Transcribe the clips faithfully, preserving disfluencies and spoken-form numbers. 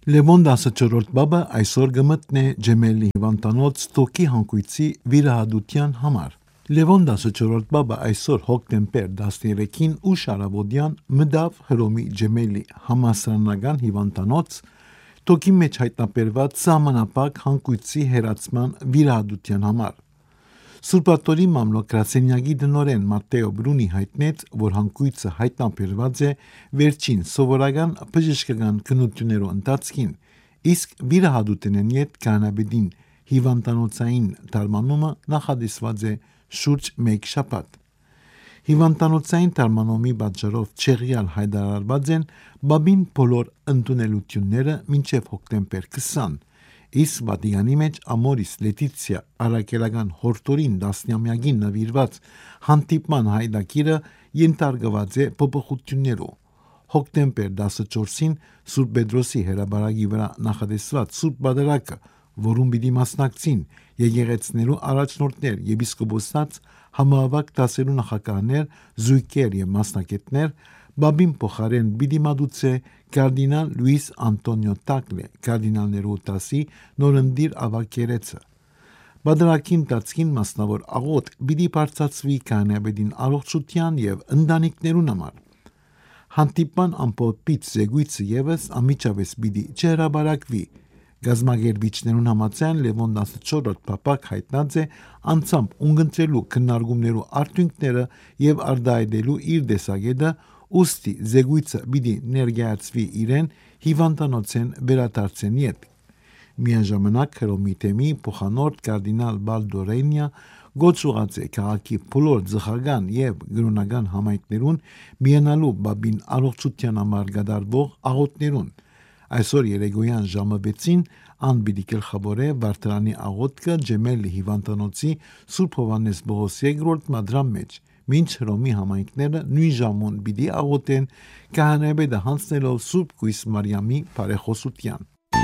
Լևոն տասնչորրորդ բաբը այսօր գմտնե Ջեմելի հիվանդանոց տոկի հանգույցի վիրահատության համար։ Լևոն տասնչորրորդ բաբը այսօր հոկտեմբեր տասներեքին ուշ առավոտյան մտավ Հռոմի Ջեմելի համալսարանական հիվանդանոց տոկի մեջ հայտնաբերված սահմանափակ հանգույցի հեռացման վիրահատության համար։ Սուրբաթորի մամլոք-գրասենյակի տնօրեն Մատտեո Բրունի հայտնեց, որ հանգույցը հայտնաբերված է վերջին սովորական բժշկական քննություններով ընթացքին, իսկ վիրահատութենեն յետ կանաբեդին հիվանդանոցային թարմանումը նախադեсված է շուրջ մեկ շաբաթ։ Հիվանդանոցային թարմանումի պատճառով չեղյալ հայտարարված են բաբին բոլոր ընդունելությունները մինչև հոկտեմբեր քսան, իսկ Վատիկանի մեջ Ամորիս Լետիցիա առաքելական հորտորին դասնյամյակին նվիրված հանդիպման հայտագիրը ենթարկված է փոփոխություններով։ Հոկտեմբեր տասնչորսին Սուրբ Պետրոսի հրապարակի վրա նախադեсված Սուրբ Պատարագը, որում պիտի մասնակցին եկեղեցիներու առաջնորդներ, եպիսկոպոսած, համավարակ դասերու նախագահներ, զույգեր եւ մասնակիցներ, բաբին փոխարեն պիտի մատուցե կարդինալ Լուիս Անտոնիո Տակլե, կարդինալներու դասի նորընտիր ավագերեցը։ Բادرակին տածքին մասնավոր աղոտ պիտի բարձրացվի կանաբեդին առողջության եւ ընտանիքներուն համար։ Հանդիպման ամփոփից զեկույցը եւս ամիջավես պիտի չհրապարակվի։ Գազագերբիչներուն համաձայն Լևոն տասնչորրորդ բաբակ հայտնած է անցամբ ունգընտրելու քննարկումներու արդյունքները եւ արտահայտելու իր տեսակետը, ուստի զեկույցը պիտի ներկայացվի իրեն հիվանդանոցեն վերադարձեն յետ։ Միաժամանակ Հռոմի թեմի փոխանորդ կարդինալ Բալդորենյա գոչուած է քաղաքի բոլոր ծխական եւ գրոնական համայնքներուն միանալու բաբին առողջության համար կատարվող աղոթներուն։ Այսօր երեկոյան ժամը վեցին ան պիտի գլխավորե Վարդարանի աղոթքը Ջեմելի հիվանդանոցի Սուրբ Հովհաննես Պողոս երկրորդ մադրամ մեջ, մինչ Հռոմի համայնքները նույն ժամուն պիտի աղոթեն քահանայապետը հանձնելով Սուրբ Կույս Մարիամի բարեխոսության։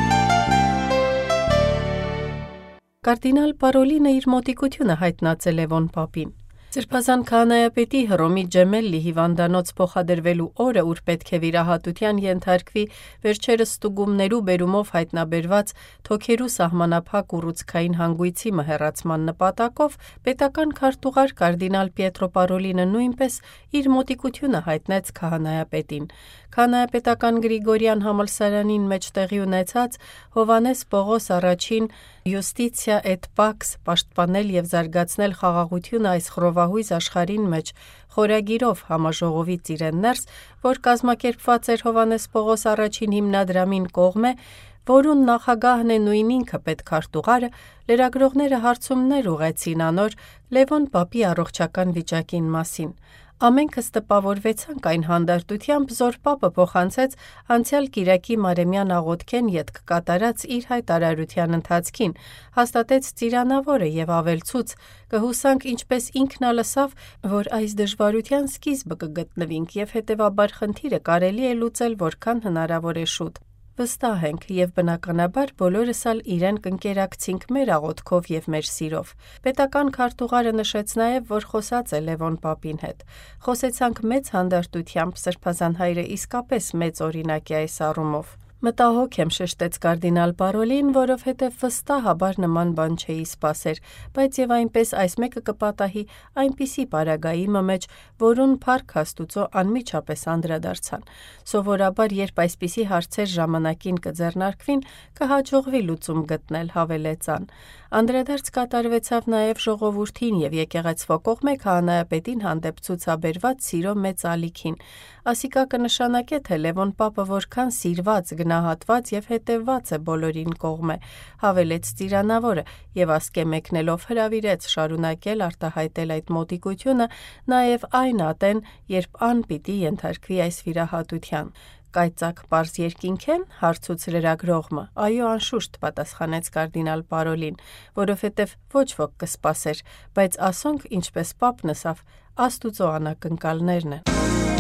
Կարդինալ Պարոլինը իր մոտիկությունը հայտնած է Լևոն պապին։ Սրբազան քահանայապետի Հռոմի Ջեմելի հիվանդանոց փոխադրվելու օրը, ուր պետք է վիրահատության ենթարկվի վերջերս ստուգումներու բերումով հայտնաբերված թոքերու սահմանափակ ուռուցքային հանգույցի մհեռացման նպատակով, պետական քարտուղար կարդինալ Պիետրո Պարոլինը նույնպես իր մոտիկությունը հայտնեց քահանայապետին։ Քահանայապետական Գրիգորյան համալսարանին մեջ տեղի ունեցած Հովհաննես Պողոս առաջին Յուստիցիա et Pax պաշտպանել եւ զարգացնել խաղաղությունը այս խռովահույզ աշխարհին մեջ խորագիրով համաժողովից իրեն ներս, որ կազմակերպված էր Հովհաննես Պողոս առաջին հիմնադրամին կողմէ, որուն նախագահն է նույն ինքը պետքարտուղարը, լրագրողները հարցումներ ուղեցին անոր Լևոն պապի առողջական վիճակին մասին։ Ամենքս տպավորվեցանք այն հանդարտությամբ, զոր պապը փոխանցեց անցյալ կիրակի Մարեմյան աղոթքեն ետք կատարած իր հայտարարության ընթացքին, հաստատեց ծիրանավորը եւ ավելցուց, կհուսանք ինչպես ինքն ալսավ, որ այս դժվարության սկիզբը կգտնվինք եւ հետեւաբար խնդիրը կարելի է լուծել որքան հնարավոր է շուտ։ Վստահ ենք եւ բնականաբար բոլորս ալ իրեն կընկերակցինք մեր աղոթքով եւ մեր սիրով։ Պետական քարտուղարը նշեց նաեւ, որ խոսած է Լևոն պապին հետ։ Խոսեցանք մեծ հանդարտությամբ, Սրբազան հայրը իսկապես մեծ օրինակ է այս առումով։ Մտահոգ եմ, շեշտեց կարդինալ Պարոլին, որովհետև վստահաբար նման բան չէի սպասեր, բայց եւ այնպես այս մեկը կպատահի այնպիսի պարագայի մեջ, որուն փառք Աստուծո անմիջապես անդրադարձան։ Սովորաբար, երբ այսպիսի հարցեր ժամանակին կձեռնարկվին, կհաջողվի լուծում գտնել, հավելեց ան։ Անդրադարձ կատարվեցավ նաև ժողովրդին եւ եկեղեցվո կողմէ քահանայապետին հանդեպ ցուցաբերված սիրո մեծ ալիքին։ Ասիկա կնշանակե, թե Լևոն պապը որքան սիրված, գնահատված եւ հետեւված է բոլորին կողմէ, հավելեց ծիրանավորը եւ ասկե մեկնելով հրավիրեց շարունակել արտահայտել այդ մոտիկությունը նաեւ այն ատեն, երբ ան պիտի ենթարկվի այս վիրահատության։ Կայծակ պարզ երկինք են, հարցուց լրագրողը։ Այո, անշուշտ, պատասխանեց կարդինալ Պարոլին, որովհետև ոչ ոք կսպասեր, բայց ասոնք, ինչպես պապն ասավ, Աստուծո անակնկալներն են։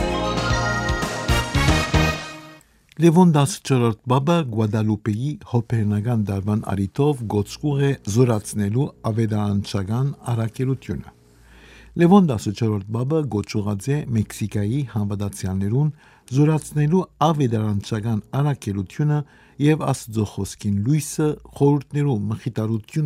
Լևոն տասնչորրորդ բաբը Գուադալուպեի հոպերնական դարվան արիտով գոծկուղ է զորացնելու ավետարանչական առաքելությունը։ Լևոն տասնչորրորդ բաբը գոչուած է Մեքսիկայի համբադացյաններուն զորացնելու ավետարանչական առաքելությունը եւ Աստծո խոսքին լույսը խորհուրդներու մխիթարություն